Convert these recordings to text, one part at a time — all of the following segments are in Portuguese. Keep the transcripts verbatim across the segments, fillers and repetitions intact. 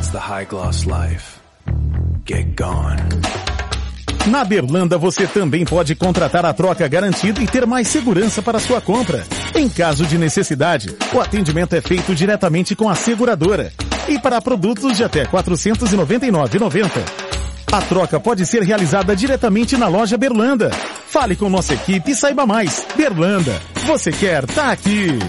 That's the high gloss life. Get gone. Na Berlanda você também pode contratar a troca garantida e ter mais segurança para sua compra. Em caso de necessidade, o atendimento é feito diretamente com a seguradora. E para produtos de até quatrocentos e noventa e nove reais e noventa centavos. A troca pode ser realizada diretamente na loja Berlanda. Fale com nossa equipe e saiba mais. Berlanda, você quer tá aqui.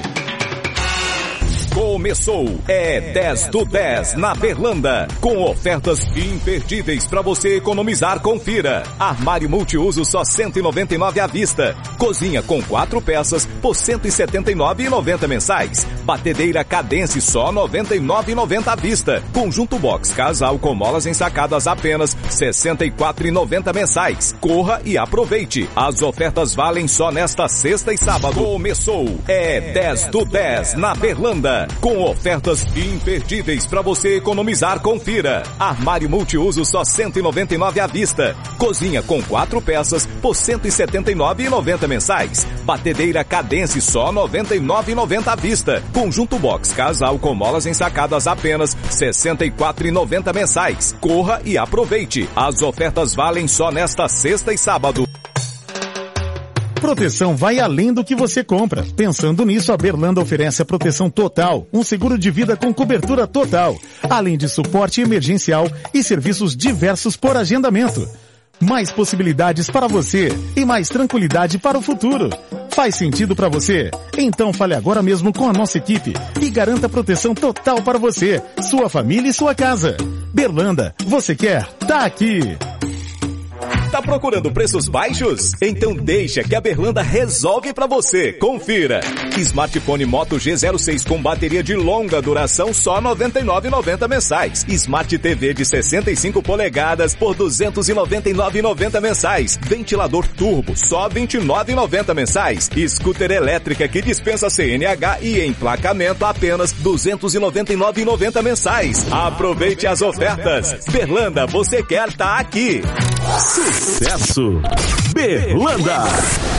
Começou, é dez do dez na Berlanda, com ofertas imperdíveis para você economizar. Confira. Armário multiuso só cento e noventa e nove reais à vista. Cozinha com quatro peças por cento e setenta e nove reais e noventa centavos mensais. Batedeira Cadence só noventa e nove reais e noventa centavos à vista. Conjunto box casal com molas ensacadas apenas sessenta e quatro reais e noventa centavos mensais. Corra e aproveite. As ofertas valem só nesta sexta e sábado. Começou, é dez do dez na Berlanda, com ofertas imperdíveis para você economizar. Confira. Armário multiuso só cento e noventa e nove reais à vista. Cozinha com quatro peças por cento e setenta e nove reais e noventa centavos mensais. Batedeira Cadence só noventa e nove reais e noventa centavos à vista. Conjunto box casal com molas ensacadas apenas sessenta e quatro reais e noventa centavos mensais. Corra e aproveite. As ofertas valem só nesta sexta e sábado. Proteção vai além do que você compra. Pensando nisso, a Berlanda oferece a proteção total, um seguro de vida com cobertura total, além de suporte emergencial e serviços diversos por agendamento. Mais possibilidades para você e mais tranquilidade para o futuro. Faz sentido para você? Então fale agora mesmo com a nossa equipe e garanta proteção total para você, sua família e sua casa. Berlanda, você quer? Tá aqui! Tá procurando preços baixos? Então deixa que a Berlanda resolve pra você. Confira. Smartphone Moto G zero seis com bateria de longa duração só noventa e nove reais e noventa centavos mensais. Smart T V de sessenta e cinco polegadas por duzentos e noventa e nove reais e noventa centavos mensais. Ventilador turbo só vinte e nove reais e noventa centavos mensais. Scooter elétrica que dispensa C N H e emplacamento apenas duzentos e noventa e nove reais e noventa centavos mensais. Aproveite as ofertas. Berlanda, você quer tá aqui. Sucesso! Berlanda!